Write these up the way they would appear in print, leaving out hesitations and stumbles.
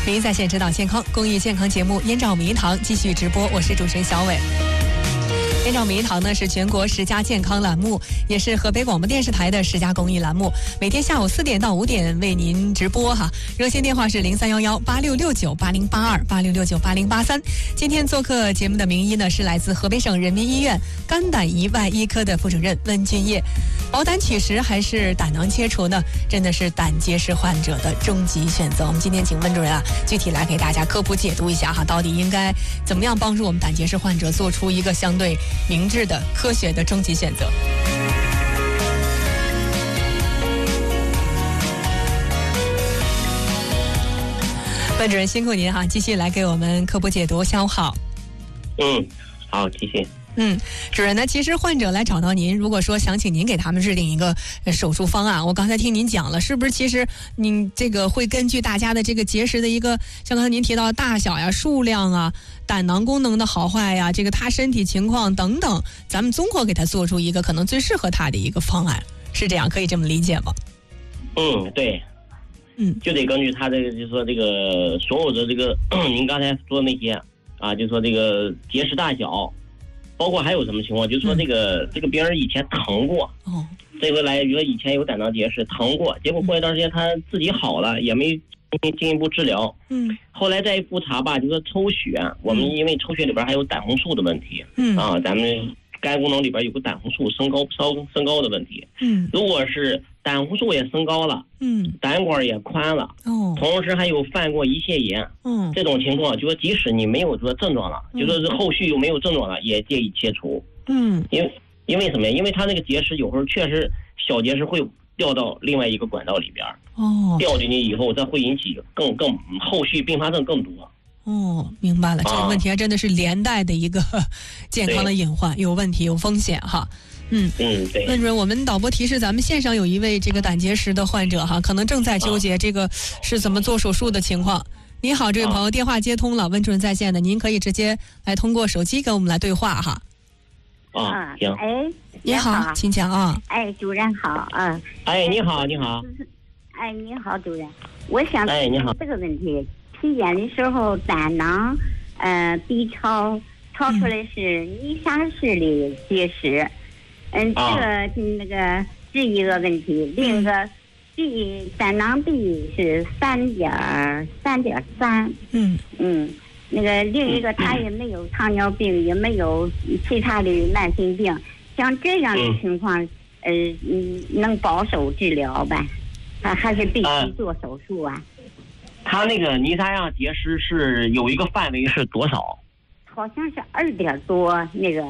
您在线指导健康公益健康节目《燕赵名堂》继续直播，我是主持人小伟。燕赵名堂呢是全国10佳健康栏目，也是河北广播电视台的10佳公益栏目，每天下午4点到5点为您直播哈。热线电话是03118669808286698083。今天做客节目的名医呢是来自河北省人民医院肝胆胰外医科的副主任温俊业。保胆取食还是胆囊切除呢？真的是胆结石患者的终极选择。我们今天请温主任具体来给大家科普解读一下哈，到底应该怎么样帮助我们胆结石患者做出一个相对明智的科学的终极选择。温主任辛苦您哈，继续来给我们科普解读。下午好。 好，谢谢。 主任呢，其实患者来找到您，如果说想请您给他们制定一个手术方案，我刚才听您讲了，是不是其实您这个会根据大家的这个结石的一个，像刚才您提到的大小呀、数量啊、胆囊功能的好坏呀，这个他身体情况等等，咱们综合给他做出一个可能最适合他的一个方案，是这样，可以这么理解吗？ 对。就得根据他这个，就是说这个所有的这个您刚才说的那些啊，就是说这个结石大小。包括还有什么情况，就是说这个病人以前疼过，这回来比如说以前有胆囊结石疼过，结果过一段时间他自己好了，也没进一步治疗，后来再一复查吧，就说抽血，我们因为抽血里边还有胆红素的问题，咱们肝功能里边有个胆红素升高的问题，如果是胆红素也升高了，胆管也宽了，同时还有犯过胰腺炎，这种情况，就说即使你没有说症状了，就说是后续又没有症状了，也建议切除，因为什么呀？因为他那个结石有时候确实小结石会掉到另外一个管道里边，掉进去以后，这会引起更后续并发症更多。 明白了，这个问题还真的是连带的一个健康的隐患，有问题有风险哈。对。温主任，我们导播提示咱们线上有一位这个胆结石的患者哈，可能正在纠结这个是怎么做手术的情况。您好，这位朋友，电话接通了，温主任在线的，您可以直接来通过手机跟我们来对话哈。 行。 你好，请讲啊。 主任好啊。 你好。 你好，主任，我想这个问题。体检的时候，胆囊B超出来是泥沙式的结石，这个是一个问题。另一个胆囊 B 是3.3，那个另一个他也没有糖尿病，也没有其他的慢性病，像这样的情况，能保守治疗吧？还是必须做手术啊？ 他那个泥沙样结石是有一个范围是多少？ 好像是2点多，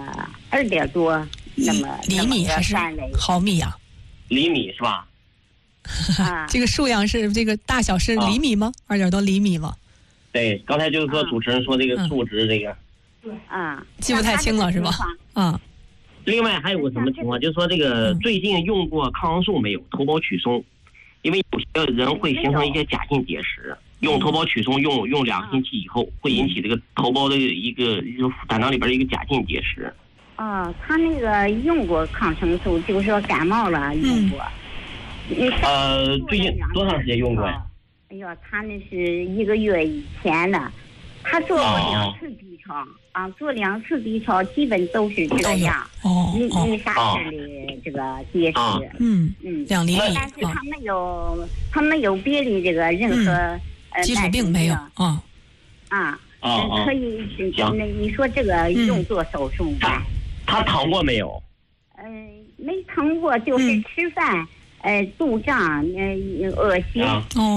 那么厘米还是毫米啊？ 厘米是吧？ 这个数量是这个大小是厘米吗？2点多厘米吗？ 对，刚才就是说主持人说这个数值这个， 记不太清了是吧？ 另外还有个什么情况，就是说这个最近用过抗生素没有？头孢曲松，因为有些人会形成一些假性结石。用头孢曲松用2个星期以后，会引起这个头孢的一个胆囊里边一个假性结石。 他那个用过抗生素，就是说感冒了用过。 最近多长时间用过呀？ 他那是1个月以前的，他做过2次 B 超做2次 B 超，基本都是这样。泥沙式的这个结石。 2厘米。 但是他没有别的这个任何。 基础病没有可以你说这个用做手术吧？ 他疼过没有？ 没疼过，就是吃饭肚胀恶心。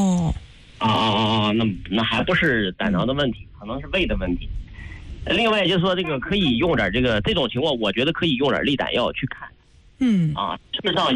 那还不是胆囊的问题，可能是胃的问题。另外就是说这个可以用点这种情况，我觉得可以用点利胆药去看。事实上